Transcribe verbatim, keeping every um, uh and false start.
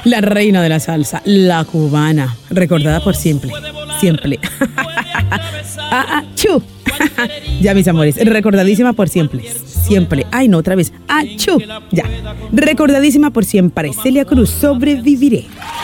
La reina de la salsa, la cubana, recordada por siempre, siempre. ah, ah, chu. Ya, mis amores, recordadísima por siempre, siempre. Ay, no, otra vez. Ah, chu. Ya, recordadísima por siempre. Celia Cruz, sobreviviré.